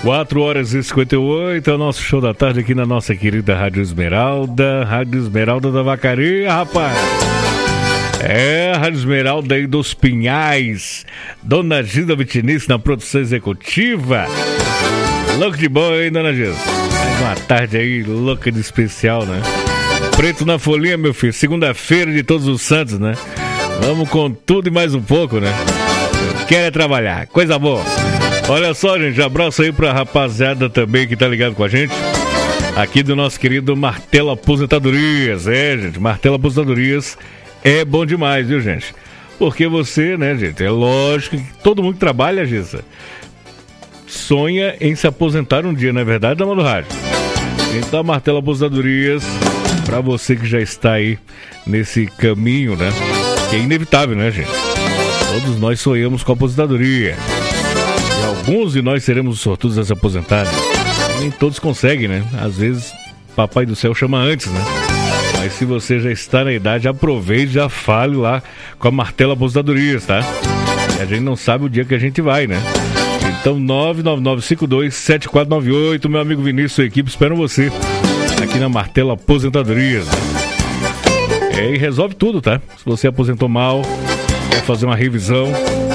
4h58, é o nosso show da tarde aqui na nossa querida Rádio Esmeralda da Vacaria, rapaz. É, a Rádio Esmeralda aí dos Pinhais, Dona Gilda Vitinice na produção executiva. Louco de boa, hein, Dona Gilda? Mais uma tarde aí, louca de especial, né? Preto na folia, meu filho, segunda-feira de Todos os Santos, né? Vamos com tudo e mais um pouco, né? Quer trabalhar, coisa boa. Olha só, gente, abraço aí pra rapaziada também que tá ligado com a gente, aqui do nosso querido Martelo Aposentadorias. É, gente, Martelo Aposentadorias é bom demais, viu, gente? Porque você, né, gente, é lógico que todo mundo que trabalha, Gissa, sonha em se aposentar um dia, não é verdade, dama do rádio? Então, Martelo Aposentadorias, pra você que já está aí nesse caminho, né, que é inevitável, né, gente? Todos nós sonhamos com a aposentadoria. E alguns de nós seremos os sortudos a se aposentar. Nem todos conseguem, né? Às vezes, Papai do Céu chama antes, né? Mas se você já está na idade, aproveite e já fale lá com a Martelo Aposentadorias, tá? E a gente não sabe o dia que a gente vai, né? Então, 999527498, meu amigo Vinícius e sua equipe esperam você aqui na Martelo Aposentadorias. É, e resolve tudo, tá? Se você aposentou mal, quer fazer uma revisão,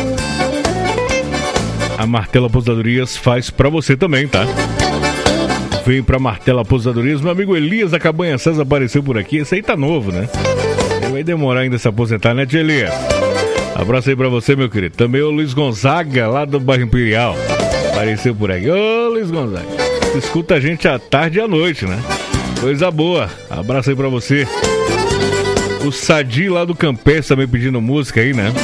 a Martelo Aposentadorias faz pra você também, tá? Vem pra Martelo Aposentadorias. Meu amigo Elias da Cabanha César apareceu por aqui. Esse aí tá novo, né? Ele vai demorar ainda a se aposentar, né, tia Elias? Abraço aí pra você, meu querido. Também o Luiz Gonzaga, lá do bairro Imperial, apareceu por aqui. Ô, Luiz Gonzaga, escuta a gente à tarde e à noite, né? Coisa boa. Abraço aí pra você. O Sadi lá do Campestre também pedindo música aí, né?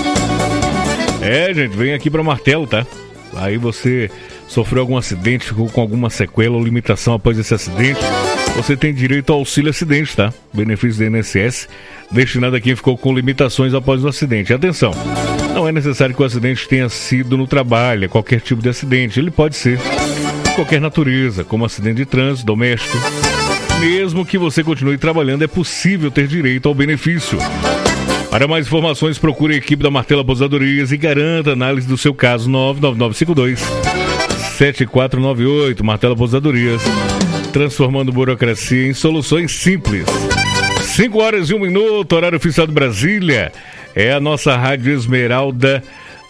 É, gente, vem aqui pra Martelo, tá? Aí você sofreu algum acidente, ficou com alguma sequela ou limitação após esse acidente, você tem direito ao auxílio acidente, tá? Benefício do INSS, destinado a quem ficou com limitações após o acidente. Atenção, não é necessário que o acidente tenha sido no trabalho, qualquer tipo de acidente. Ele pode ser de qualquer natureza, como acidente de trânsito, doméstico. Mesmo que você continue trabalhando, é possível ter direito ao benefício. Para mais informações, procure a equipe da Martelo Aposentadorias e garanta a análise do seu caso. 99952-7498. Martelo Aposentadorias, transformando burocracia em soluções simples. 5h01, horário oficial de Brasília. É a nossa Rádio Esmeralda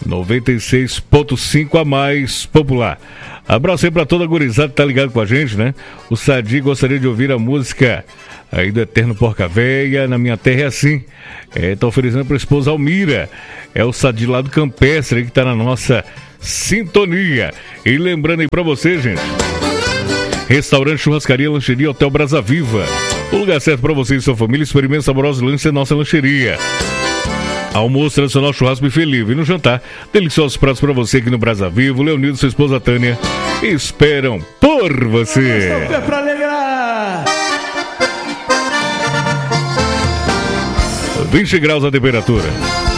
96.5, a mais popular. Abraço aí pra toda a gurizada que tá ligado com a gente, né? O Sadi gostaria de ouvir a música aí do Eterno Porca Véia, Na Minha Terra é Assim. Tá oferecendo pra esposa Almira. É o Sadi lá do Campestre aí que tá na nossa sintonia. E lembrando aí pra você, gente, restaurante, churrascaria, lancheria, Hotel Brasa Viva. O lugar certo pra você e sua família. Experimente saborosos lanches em nossa lancheria. Almoço tradicional, churrasco e livre. E no jantar, deliciosos pratos pra você aqui no Brasa Viva. Leonildo e sua esposa Tânia esperam por você. É pra alegrar. 20 graus a temperatura.